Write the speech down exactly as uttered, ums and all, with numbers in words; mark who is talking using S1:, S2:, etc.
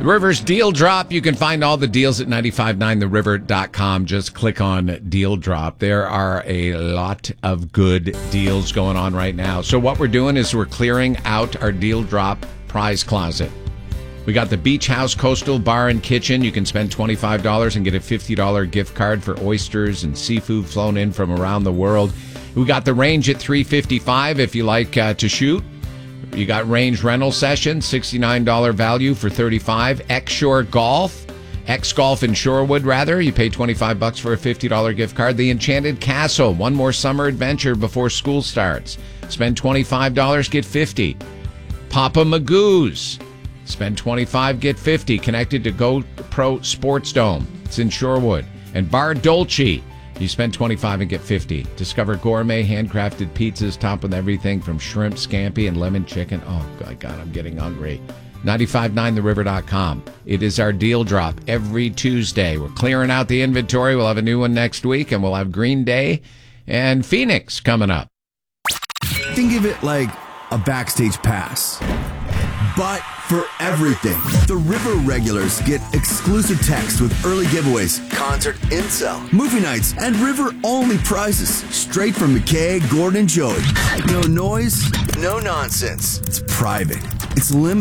S1: River's Deal Drop. You can find all the deals at nine five nine the river dot com. Just click on Deal Drop. There are a lot of good deals going on right now. So what we're doing is we're clearing out our Deal Drop prize closet. We got the Beach House Coastal Bar and Kitchen. You can spend twenty-five dollars and get a fifty dollars gift card for oysters and seafood flown in from around the world. We got the Range at three hundred fifty-five dollars if you like uh, to shoot. You got Range rental session, sixty-nine dollars value for thirty-five dollars. X-Shore Golf, X-Golf in Shorewood, rather. You pay twenty-five bucks for a fifty dollars gift card. The Enchanted Castle, one more summer adventure before school starts. Spend twenty-five dollars, get fifty dollars. Papa Magoo's, spend twenty-five dollars, get fifty dollars. Connected to GoPro Sports Dome. It's in Shorewood. And Bar Dolce, you spend twenty-five dollars and get fifty dollars. Discover gourmet handcrafted pizzas topped with everything from shrimp, scampi, and lemon chicken. Oh, my God, I'm getting hungry. nine five nine the river dot com. It is our deal drop every Tuesday. We're clearing out the inventory. We'll have a new one next week, and we'll have Green Day and Phoenix coming up.
S2: Think of it like a backstage pass, but for everything. The River regulars get exclusive text with early giveaways, concert intel, movie nights, and River-only prizes. Straight from McKay, Gordon, and Joey. No noise, no nonsense. It's private. It's limited.